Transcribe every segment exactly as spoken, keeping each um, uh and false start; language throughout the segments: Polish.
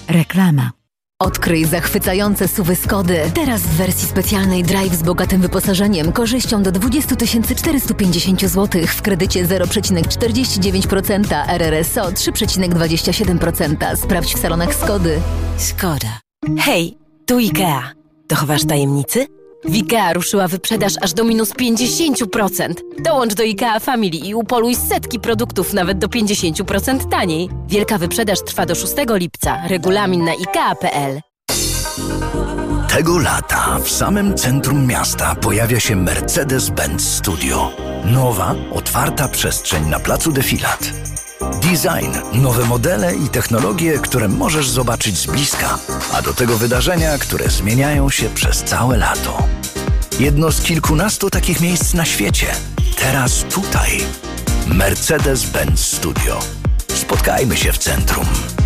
Reklama. Odkryj zachwycające S U V Skody. Teraz w wersji specjalnej Drive z bogatym wyposażeniem, korzyścią do dwadzieścia tysięcy czterysta pięćdziesiąt złotych w kredycie zero przecinek czterdzieści dziewięć procent, R R S O trzy przecinek dwadzieścia siedem procent. Sprawdź w salonach Skody. Skoda. Hej, tu IKEA. Dochowasz tajemnicy? W IKEA ruszyła wyprzedaż aż do minus pięćdziesiąt procent. Dołącz do IKEA Family i upoluj setki produktów nawet do pięćdziesiąt procent taniej. Wielka wyprzedaż trwa do szóstego lipca. Regulamin na ikea kropka p l. Tego lata w samym centrum miasta pojawia się Mercedes-Benz Studio. Nowa, otwarta przestrzeń na placu Defilat. Design, nowe modele i technologie, które możesz zobaczyć z bliska, a do tego wydarzenia, które zmieniają się przez całe lato. Jedno z kilkunastu takich miejsc na świecie. Teraz tutaj. Mercedes-Benz Studio. Spotkajmy się w centrum.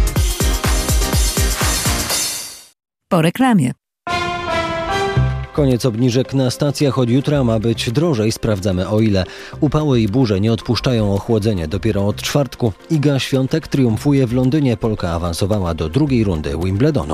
Po reklamie. Koniec obniżek na stacjach. Od jutra ma być drożej. Sprawdzamy o ile. Upały i burze nie odpuszczają ochłodzenie. Dopiero od czwartku Iga Świątek triumfuje w Londynie. Polka awansowała do drugiej rundy Wimbledonu.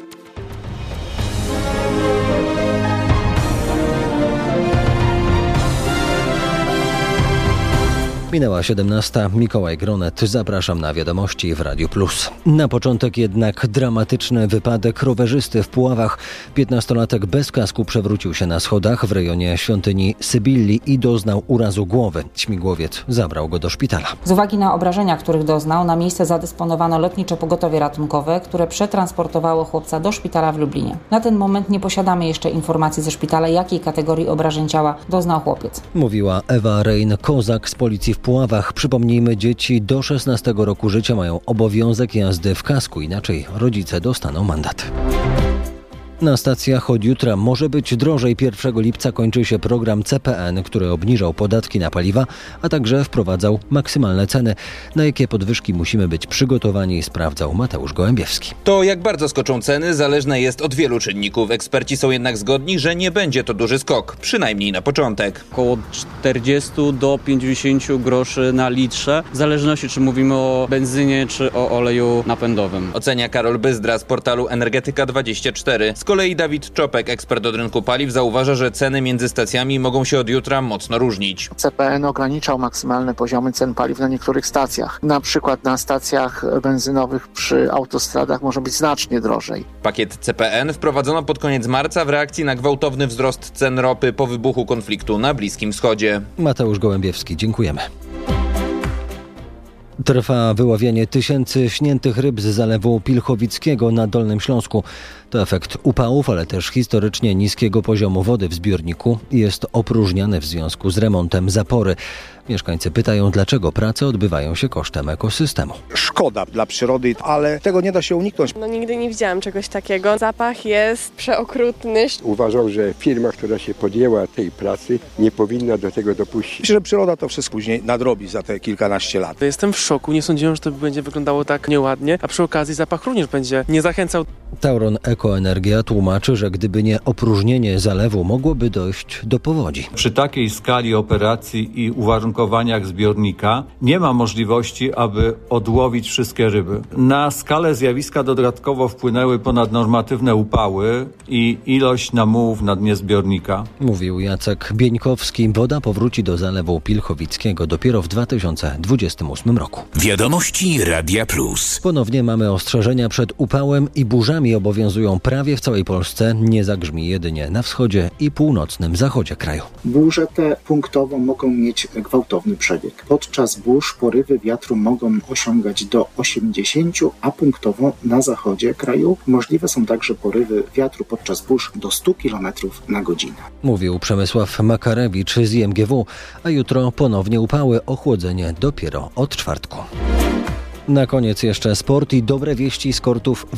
Minęła siedemnasta. Mikołaj Gronet. Zapraszam na wiadomości w Radiu Plus. Na początek jednak dramatyczny wypadek rowerzysty w Puławach. Piętnastolatek bez kasku przewrócił się na schodach w rejonie świątyni Sybilli i doznał urazu głowy. Śmigłowiec zabrał go do szpitala. Z uwagi na obrażenia, których doznał, na miejsce zadysponowano lotnicze pogotowie ratunkowe, które przetransportowało chłopca do szpitala w Lublinie. Na ten moment nie posiadamy jeszcze informacji ze szpitala, jakiej kategorii obrażeń ciała doznał chłopiec. Mówiła Ewa Rejn-Kozak z policji w Puławach. Przypomnijmy, dzieci do szesnastego roku życia mają obowiązek jazdy w kasku, inaczej rodzice dostaną mandat. Na stacjach od jutra może być drożej. pierwszego lipca kończy się program C P N, który obniżał podatki na paliwa, a także wprowadzał maksymalne ceny. Na jakie podwyżki musimy być przygotowani, sprawdzał Mateusz Gołębiewski. To jak bardzo skoczą ceny zależne jest od wielu czynników. Eksperci są jednak zgodni, że nie będzie to duży skok, przynajmniej na początek. Około czterdzieści do pięćdziesięciu groszy na litrze, w zależności czy mówimy o benzynie czy o oleju napędowym. Ocenia Karol Byzdra z portalu Energetyka dwadzieścia cztery. Z kolei Dawid Czopek, ekspert od rynku paliw, zauważa, że ceny między stacjami mogą się od jutra mocno różnić. C P N ograniczał maksymalne poziomy cen paliw na niektórych stacjach. Na przykład na stacjach benzynowych przy autostradach może być znacznie drożej. Pakiet C P N wprowadzono pod koniec marca w reakcji na gwałtowny wzrost cen ropy po wybuchu konfliktu na Bliskim Wschodzie. Mateusz Gołębiewski, dziękujemy. Trwa wyławianie tysięcy śniętych ryb z zalewu Pilchowickiego na Dolnym Śląsku. To efekt upałów, ale też historycznie niskiego poziomu wody w zbiorniku. Jest opróżniany w związku z remontem zapory. Mieszkańcy pytają, dlaczego prace odbywają się kosztem ekosystemu. Szkoda dla przyrody, ale tego nie da się uniknąć. No nigdy nie widziałam czegoś takiego. Zapach jest przeokrutny. Uważam, że firma, która się podjęła tej pracy, nie powinna do tego dopuścić. Myślę, że przyroda to wszystko później nadrobi za te kilkanaście lat. Jestem w szoku. Nie sądziłem, że to będzie wyglądało tak nieładnie, a przy okazji zapach również będzie nie zachęcał. Tauron Ekoenergia tłumaczy, że gdyby nie opróżnienie zalewu, mogłoby dojść do powodzi. Przy takiej skali operacji i uwarunkowaniach zbiornika nie ma możliwości, aby odłowić wszystkie ryby. Na skalę zjawiska dodatkowo wpłynęły ponadnormatywne upały i ilość namułów na dnie zbiornika. Mówił Jacek Bieńkowski. Woda powróci do zalewu Pilchowickiego dopiero w dwa tysiące dwudziestym ósmym roku. Wiadomości Radia Plus. Ponownie mamy ostrzeżenia przed upałem i burzami. Obowiązują prawie w całej Polsce. Nie zagrzmi jedynie na wschodzie i północnym zachodzie kraju. Burze te punktowo mogą mieć gwałtowny przebieg. Podczas burz porywy wiatru mogą osiągać do osiemdziesięciu, a punktowo na zachodzie kraju możliwe są także porywy wiatru podczas burz do stu kilometrów na godzinę. Mówił Przemysław Makarewicz z I M G W, a jutro ponownie upały, ochłodzenie dopiero od czwartku. Na koniec jeszcze sport i dobre wieści z kortów